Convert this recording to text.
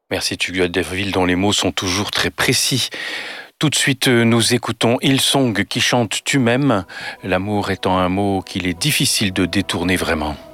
Merci Tugua Derville, dont les mots sont toujours très précis. Tout de suite, nous écoutons Hillsong qui chante « Tu m'aimes », l'amour étant un mot qu'il est difficile de détourner vraiment.